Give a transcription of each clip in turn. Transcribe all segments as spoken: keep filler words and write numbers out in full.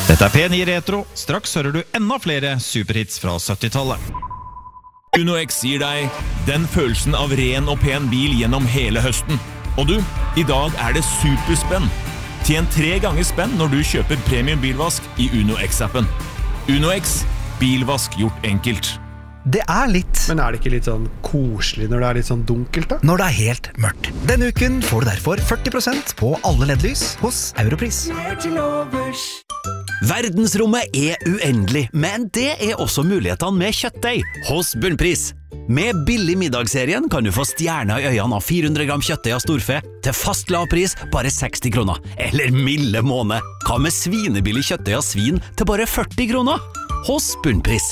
Dette er P ni Retro. Straks hører du enda flere superhits fra syttitallet. UnoX gir deg den følelsen av ren og pen bil gjennom hele høsten. Og du, i dag er det superspenn. Tjen tre ganger spenn når du kjøper premium bilvask i UnoX-appen. UnoX, bilvask gjort enkelt. Det er litt. Men er det ikke litt sånn koselig når det er litt sånn dunkelt da? Når det er helt mørkt. Denne uken får du derfor førti prosent på alle L E D-lys hos Europris. Verdensrommet er uendelig, men det er også mulighetene med kjøttdeig hos Bunnpris. Med billig middagsserien kan du få stjerner i øynene av fire hundre gram kjøttdeig av storfe til fast lav pris bare seksti kroner. Eller milde måned. Hva med svinebillig kjøttdeig av svin til bare førti kroner? Hos Bunnpris.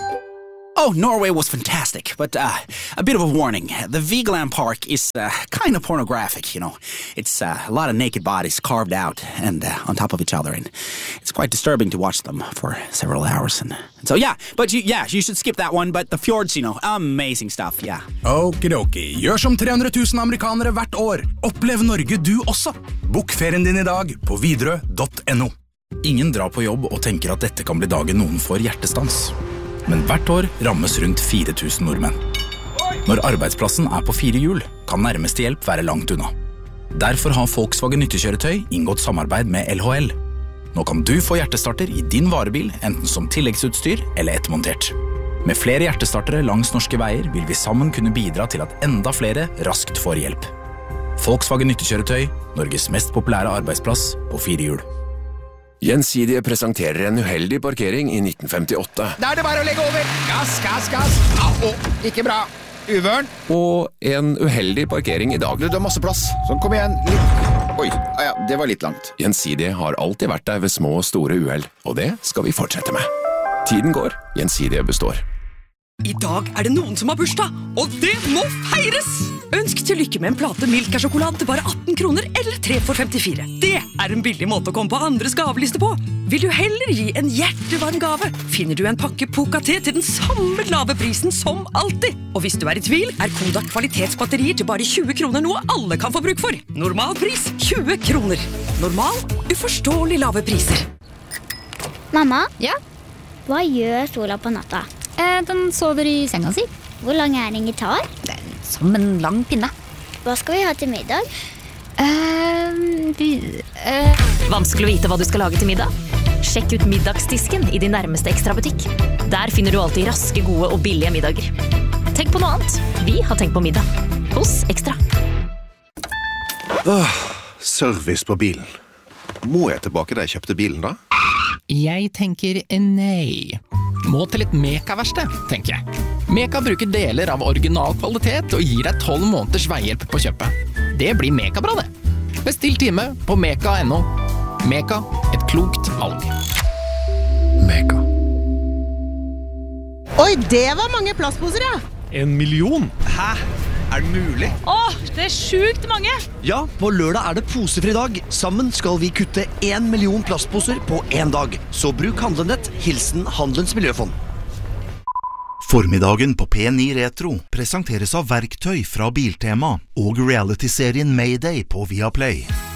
Oh, Norway was fantastic, but uh, a bit of a warning. The Vigeland Park is uh, kind of pornographic, you know. It's uh, a lot of naked bodies carved out and uh, on top of each other, and it's quite disturbing to watch them for several hours. And, and so, yeah, but you, yeah, you should skip that one, but the fjords, you know, amazing stuff, yeah. Okidoki, gjør som tre hundre tusen amerikanere hvert år. Opplev Norge du også. Bok ferien din i dag på videre punktum no. Ingen drar på jobb og tenker at dette kan bli dagen noen får hjertestans. Men hvert år rammes rundt fire tusen nordmenn. Når arbeidsplassen er på fire hjul, kan nærmeste hjelp være langt unna. Derfor har Volkswagen nyttekjøretøy inngått samarbeid med L H L. Nå kan du få hjertestarter i din varebil, enten som tilleggsutstyr eller ettermontert. Med flere hjertestartere langs norske veier vil vi sammen kunne bidra til at enda flere raskt får hjelp. Volkswagen nyttekjøretøy, Norges mest populære arbeidsplass på fire hjul. Gjensidige presenterer en uheldig parkering i nitten femtiåtte. Da er det bare å legge over. Gass, gass, gass. Au, ikke bra. Uvørn. Og en uheldig parkering i dag. Du har masse plass. Sånn, kom igjen. Litt. Oi, ah, ja, det var litt langt. Gjensidige har alltid vært der ved små og store uheld, og det skal vi fortsette med. Tiden går, Gjensidige består. I dag er det noen som har bursdag, og det må feires! Ønsk til lykke med en plate Milka-sjokolade til bare atten kroner eller tre for femtifire. Det er en billig måte å komme på andres gaveliste på. Vil du heller gi en hjertevarm gave, finner du en pakke Poca-te til den samme lave prisen som alltid. Og hvis du er i tvil, er Kodak kvalitetsbatterier til bare tjue kroner noe alle kan få bruk for. Normal pris tjue kroner. Normal, uforståelig lave priser. Mamma? Ja? Hva gjør sola på natta? Eh, den sover i senga si. Hvor lang er en gitar? Det er som en lang pinne. Hva skal vi ha til middag? Eh, vi, eh. Vanskelig å vite hva du skal lage til middag? Sjekk ut middagsdisken i din nærmeste Extra-butikk. Der finner du alltid raske, gode og billige middager. Tenk på noe annet. Vi har tenkt på middag. Hos Extra. Åh, service på bilen. Må jeg tilbake da jeg kjøpte bilen da? Jeg tenker nei. Må til et Meka-verksted, tenker jeg. Meka bruker deler av original kvalitet og gir deg tolv måneders veihjelp på kjøpet. Det blir Meka-bra det. Bestill time på meka punktum no. Meka, et klokt valg. Meka. Oi, det var mange plastposer, ja! En million? Hæ? Er det mulig? Åh, det er sjukt mange! Ja, på lørdag er det posefri dag. Sammen skal vi kutte en million plastposer på en dag. Så bruk handlenett, hilsen Handelens Miljøfond. Formiddagen på P ni Retro presenteres av verktøy fra Biltema og reality-serien Mayday på Viaplay.